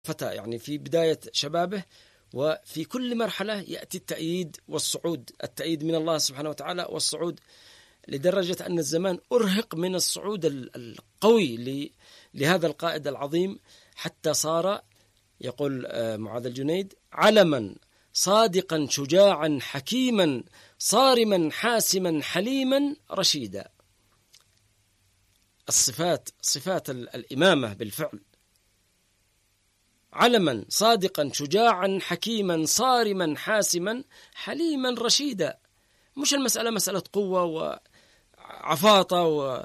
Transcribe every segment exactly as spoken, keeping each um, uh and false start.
فتى يعني في بداية شبابه، وفي كل مرحلة يأتي التأييد والصعود، التأييد من الله سبحانه وتعالى والصعود، لدرجة أن الزمان أرهق من الصعود القوي لهذا القائد العظيم، حتى صار يقول معاذ الجنيد علما صادقا شجاعا حكيما صارما حاسما حليما رشيدا. الصفات صفات الإمامة بالفعل، علما صادقا شجاعا حكيما صارما حاسما حليما رشيدا. مش المسألة مسألة قوة وعفاطة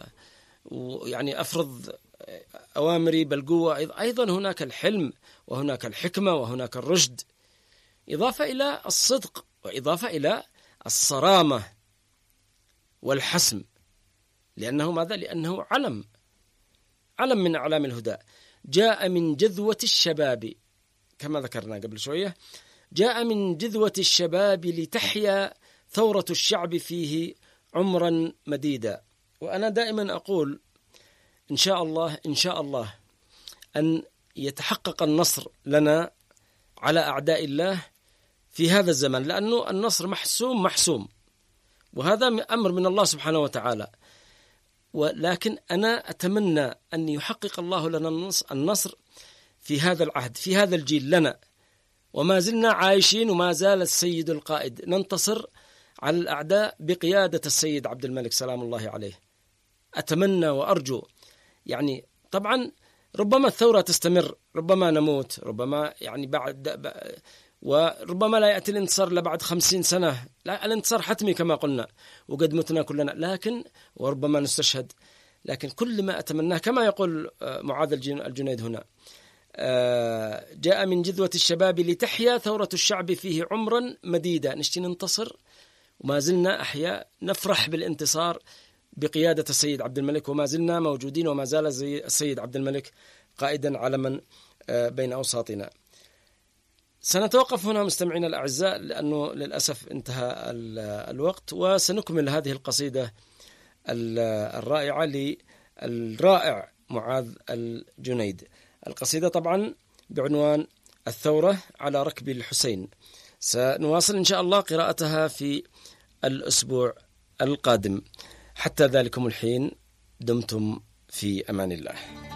ويعني أفرض أوامري بالقوة، أيضا هناك الحلم وهناك الحكمة وهناك الرشد، إضافة إلى الصدق وإضافة إلى الصرامة والحسم، لأنه ماذا؟ لأنه علم علم من أعلام الهدى، جاء من جذوة الشباب كما ذكرنا قبل شوية، جاء من جذوة الشباب لتحيا ثورة الشعب فيه عمرا مديدا. وأنا دائما أقول إن شاء الله إن شاء الله أن يتحقق النصر لنا على أعداء الله في هذا الزمن، لأنه النصر محسوم محسوم، وهذا أمر من الله سبحانه وتعالى. ولكن أنا أتمنى أن يحقق الله لنا النصر في هذا العهد، في هذا الجيل لنا، وما زلنا عايشين وما زال السيد القائد، ننتصر على الأعداء بقيادة السيد عبد الملك سلام الله عليه. أتمنى وأرجو، يعني طبعا ربما الثورة تستمر، ربما نموت، ربما يعني بعد وربما لا يأتي الانتصار إلا بعد خمسين سنة، لا الانتصار حتمي كما قلنا وقد متنا كلنا، لكن وربما نستشهد. لكن كل ما أتمناه كما يقول معاذ الجنيد هنا، جاء من جذوة الشباب لتحيا ثورة الشعب فيه عمرا مديدا. نشتي ننتصر وما زلنا أحياء، نفرح بالانتصار بقيادة السيد عبد الملك، وما زلنا موجودين، وما زال السيد عبد الملك قائدا علما بين أوساطنا. سنتوقف هنا مستمعينا الأعزاء لأنه للأسف انتهى الوقت، وسنكمل هذه القصيدة الرائعة للرائع معاذ الجنيد. القصيدة طبعا بعنوان الثورة على ركب الحسين. سنواصل إن شاء الله قراءتها في الأسبوع القادم. حتى ذلكم الحين دمتم في أمان الله.